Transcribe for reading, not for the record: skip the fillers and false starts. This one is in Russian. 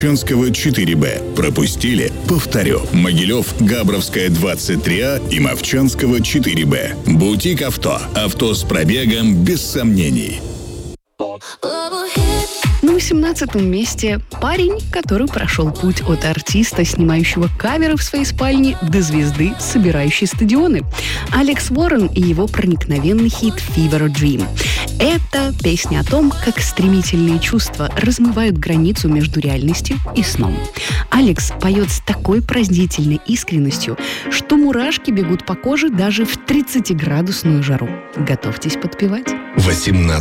Мовчанского 4Б. Пропустили? Повторю. Могилев, Габровская 23А и Мовчанского 4Б. Бутик авто. Авто с пробегом без сомнений. На 18-м месте парень, который прошел путь от артиста, снимающего каверы в своей спальне, до звезды, собирающей стадионы. Алекс Уоррен и его проникновенный хит «Fever Dream». Это песня о том, как стремительные чувства размывают границу между реальностью и сном. Алекс поет с такой пронзительной искренностью, что мурашки бегут по коже даже в 30-градусную жару. Готовьтесь подпевать. 18